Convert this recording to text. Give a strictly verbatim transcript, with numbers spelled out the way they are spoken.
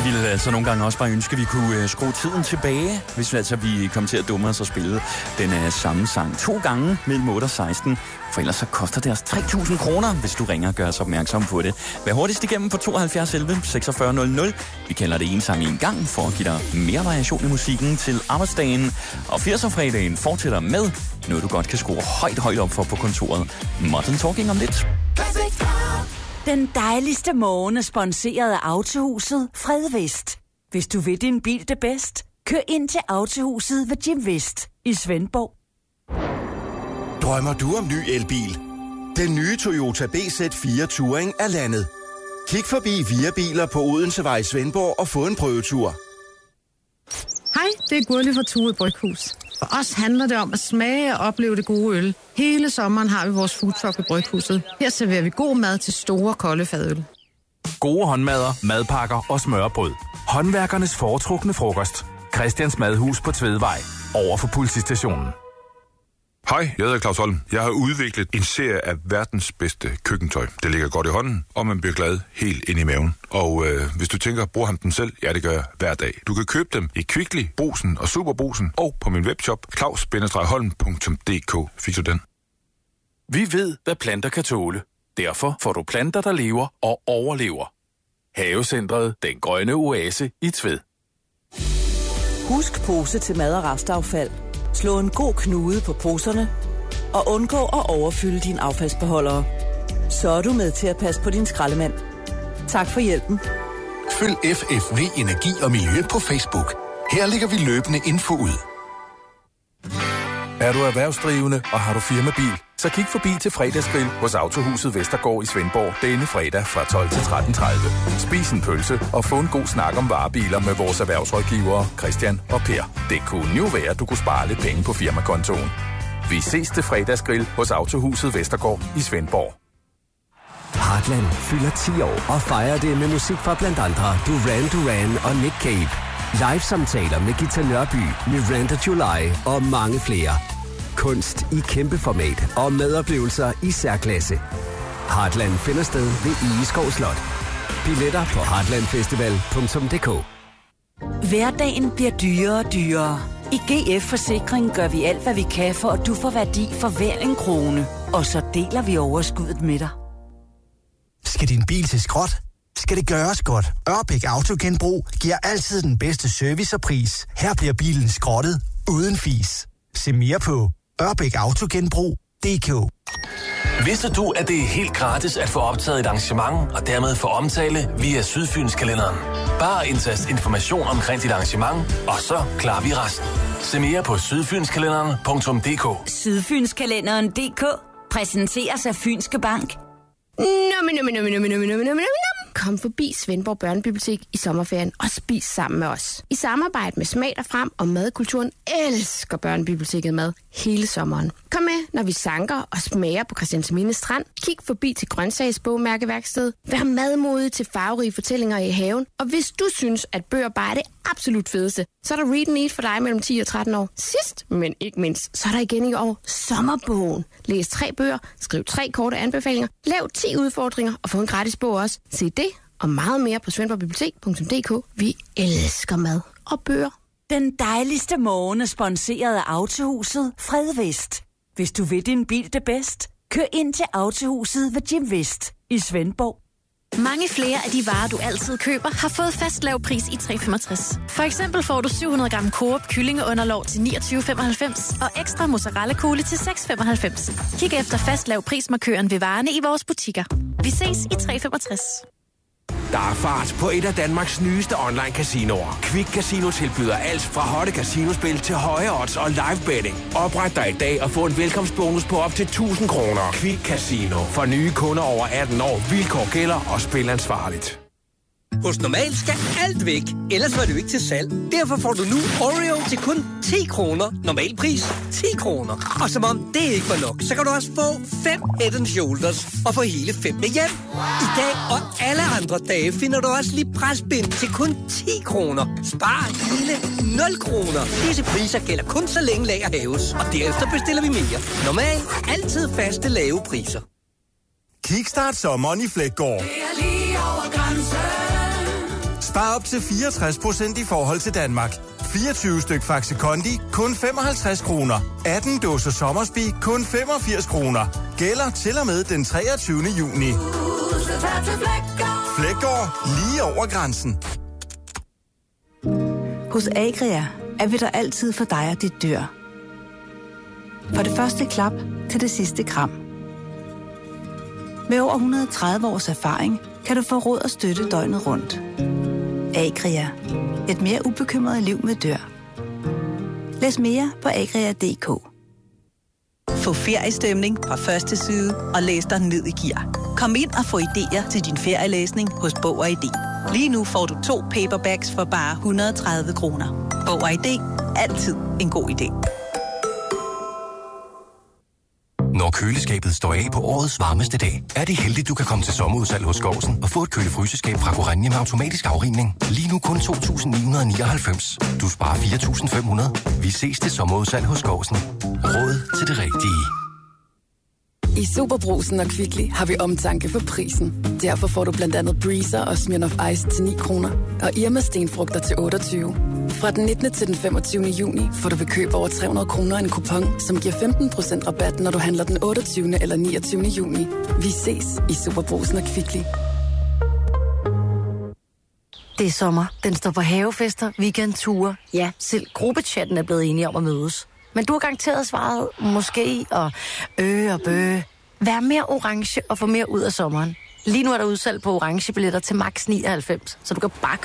Vi ville altså nogle gange også bare ønske, at vi kunne skrue tiden tilbage, hvis vi altså vi kom til at dumme os og spille den samme sang to gange mellem otte og seksten. For ellers så koster det os tre tusind kroner, hvis du ringer og gør os opmærksom på det. Vær hurtigst igennem på tooghalvfjerds elleve seksogfyrre nul nul. Vi kalder det en sang en gang for at give dig mere variation i musikken til arbejdsdagen. Og firser-fredagen fortsætter med noget, du godt kan skrue højt, højt op for på kontoret. Modern Talking om lidt. Den dejligste morgen er sponsoreret af Autohuset Fred Vest. Hvis du vil din bil det bedst, kør ind til Autohuset ved Jim Vest i Svendborg. Drømmer du om ny elbil? Den nye Toyota B Z fire Touring er landet. Kig forbi Via Biler på Odensevej i Svendborg og få en prøvetur. Hej, det er Gurli fra Tue Bryghus. For os handler det om at smage og opleve det gode øl. Hele sommeren har vi vores foodtruck i Bryghuset. Her serverer vi god mad til store, kolde fadøl. Gode håndmadder, madpakker og smørbrød. Håndværkernes foretrukne frokost. Christians Madhus på Tvedvej. Over for politistationen. Hej, jeg hedder Claus Holm. Jeg har udviklet en serie af verdens bedste køkkentøj. Det ligger godt i hånden, og man bliver glad helt ind i maven. Og øh, hvis du tænker, bruger han dem selv? Ja, det gør jeg hver dag. Du kan købe dem i Kvickly, Brugsen og Superbrugsen og på min webshop claus bindestreg holm punktum d k. Fik du den? Vi ved, hvad planter kan tåle. Derfor får du planter, der lever og overlever. Havecentret Den Grønne Oase i Tved. Husk pose til mad og restaffald. Slå en god knude på poserne og undgå at overfylde din affaldsbeholdere. Så er du med til at passe på din skraldemand. Tak for hjælpen. Følg F F V Energi og Miljø på Facebook. Her lægger vi løbende info ud. Er du erhvervsdrivende og har du firmabil, så kig forbi til fredagsgrill hos Autohuset Vestergaard i Svendborg denne fredag fra tolv til tretten tredive. Spis en pølse og få en god snak om varebiler med vores erhvervsrådgivere Christian og Per. Det kunne jo være, at du kunne spare lidt penge på firmakontoen. Vi ses til fredagsgrill hos Autohuset Vestergaard i Svendborg. Heartland fylder ti år og fejrer det med musik fra blandt andre Duran Duran og Nick Cave. Live-samtaler med Gita Nørby, Miranda July og mange flere. Kunst i kæmpe format og medoplevelser i særklasse. Heartland finder sted ved Egeskov Slot. Billetter på heartlandfestival punktum d k. Hverdagen bliver dyrere og dyrere. I G F Forsikring gør vi alt, hvad vi kan, for at du får værdi for hver en krone. Og så deler vi overskuddet med dig. Skal din bil til skrot? Skal det gøres godt? Ørbæk Autogenbrug giver altid den bedste service og pris. Her bliver bilen skrottet uden fis. Se mere på ørbæk autogenbrug punktum d k. Vidste du, at det er helt gratis at få optaget et arrangement og dermed få omtale via Sydfynskalenderen? Bare indtast information omkring dit arrangement, og så klarer vi resten. Se mere på sydfynskalenderen punktum d k. Sydfynskalenderen punktum d k præsenteres af Fynske Bank. Nummi, nummi, nummi, nummi, nummi, nummi, nummi. Kom forbi Svendborg Børnebibliotek i sommerferien og spis sammen med os. I samarbejde med Smag dig frem og madkulturen elsker Børnebiblioteket mad hele sommeren. Kom med, når vi sanker og smager på Christiansminde Strand. Kig forbi til grøntsagsbogmærkeværksted. Vær madmodig til farverige fortællinger i haven. Og hvis du synes, at bøger bare er det absolut fedeste, så er der Read and Eat for dig mellem ti og tretten år. Sidst, men ikke mindst, så er der igen i år sommerbogen. Læs tre bøger, skriv tre korte anbefalinger, lav ti udfordringer og få en gratis bog også. Se det og meget mere på svendborgbibliotek punktum d k. Vi elsker mad og bøger. Den dejligste morgen er sponsoreret af Autohuset Fred Vest. Hvis du vil din bil det bedst, kør ind til Autohuset ved Jim Vest i Svendborg. Mange flere af de varer, du altid køber, har fået fast lav pris i tre femogtres. For eksempel får du syv hundrede gram Coop kyllingeunderlov til niogtyve femoghalvfems og ekstra mozzarella kugle til seks femoghalvfems. Kig efter fast lav prismarkøren ved varerne i vores butikker. Vi ses i tre femogtres. Der er fart på et af Danmarks nyeste online-casinoer. Quick Casino tilbyder alt fra hotte casinospil til høje odds og live betting. Opret dig i dag og få en velkomstbonus på op til tusind kroner. Quick Casino. For nye kunder over atten år. Vilkår gælder og spil ansvarligt. Hos Normal skal alt væk, ellers var det jo ikke til salg. Derfor får du nu Oreo til kun ti kroner. Normal pris ti kroner. Og som om det ikke var nok, så kan du også få fem Head and Shoulders og få hele fem med hjem. I dag og alle andre dage finder du også lige presbind til kun ti kroner. Spar hele nul kroner. Disse priser gælder kun så længe lager hæves, og derefter bestiller vi mere. Normal. Altid faste lave priser. Kickstart sommeren i Fleggaard. Det er lige over grænsen. Spar op til fireogtres procent i forhold til Danmark. fireogtyve styk Faxi Kondi, kun femoghalvtreds kroner. atten dåser Sommersby, kun femogfirs kroner. Gælder til og med den treogtyvende juni. Flækgaard, lige over grænsen. Hos Agria er vi der altid for dig og dit dyr. For det første klap til det sidste kram. Med over et hundrede og tredive års erfaring kan du få råd og støtte døgnet rundt. Agria. Et mere ubekymret liv med dyr. Læs mere på agria punktum d k. Få feriestemning fra første side og læs dig ned i gear. Kom ind og få idéer til din ferielæsning hos Bog og I D. Lige nu får du to paperbacks for bare et hundrede og tredive kroner. Bog og I D. Altid en god idé. Når køleskabet står af på årets varmeste dag, er det heldigt, du kan komme til sommerudsalg hos Gårdsen og få et kølefryseskab fra Gorenje med automatisk afrivning. Lige nu kun to tusind ni hundrede og nioghalvfems. Du sparer fire tusind fem hundrede. Vi ses til sommerudsalg hos Gårdsen. Råd til det rigtige. I Superbrugsen og Kvickly har vi omtanke for prisen. Derfor får du blandt andet Breezer og Smirnoff Ice til ni kroner. Og Irma stenfrugter til otteogtyve. Fra den nittende til den femogtyvende juni får du ved køb over tre hundrede kroner en kupon, som giver femten procent rabat, når du handler den otteogtyvende eller niogtyvende juni. Vi ses i Superbrugsen og Kvickly. Det er sommer. Den står på havefester, weekendture. Ja, selv gruppechatten er blevet enige om at mødes. Men du har garanteret svaret måske og øh og bøh. Vær mere orange og få mere ud af sommeren. Lige nu er der udsalg på orange billetter til max nioghalvfems, så du kan bare